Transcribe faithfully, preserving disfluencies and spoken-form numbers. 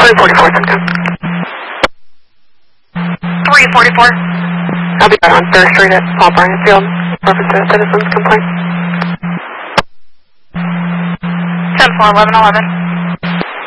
three forty-four, sometime. three forty-four. I'll be right on third Street at Paul Bryant Field. Reference to a citizen's complaint. ten four eleven eleven.